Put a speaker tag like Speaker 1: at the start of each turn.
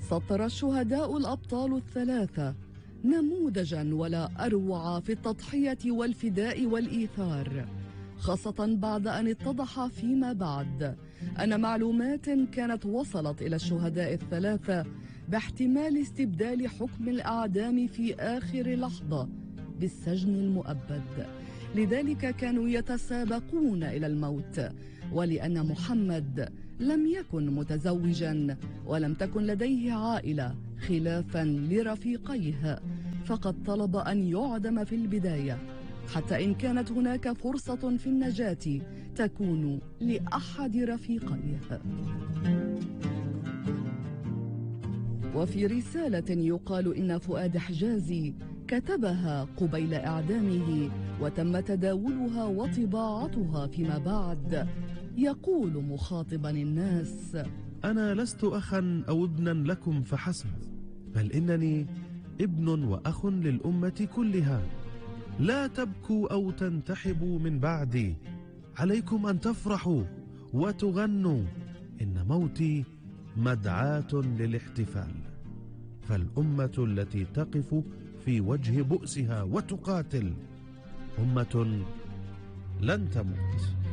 Speaker 1: سطر الشهداء الأبطال الثلاثة نموذجا ولا أروع في التضحية والفداء والإيثار، خاصة بعد أن اتضح فيما بعد أن معلومات كانت وصلت إلى الشهداء الثلاثة باحتمال استبدال حكم الإعدام في آخر لحظة بالسجن المؤبد. لذلك كانوا يتسابقون إلى الموت، ولأن محمد لم يكن متزوجا ولم تكن لديه عائلة خلافا لرفيقيه، فقد طلب أن يعدم في البداية، حتى إن كانت هناك فرصة في النجاة تكون لأحد رفيقيه. وفي رسالة يقال إن فؤاد حجازي كتبها قبيل إعدامه وتم تداولها وطباعتها فيما بعد، يقول مخاطبا الناس:
Speaker 2: أنا لست أخا أو ابنا لكم فحسب، بل إنني ابن وأخ للأمة كلها. لا تبكوا أو تنتحبوا من بعدي، عليكم أن تفرحوا وتغنوا، إن موتي مدعاة للاحتفال. فالأمة التي تقف في وجه بؤسها وتقاتل أمة لن تموت.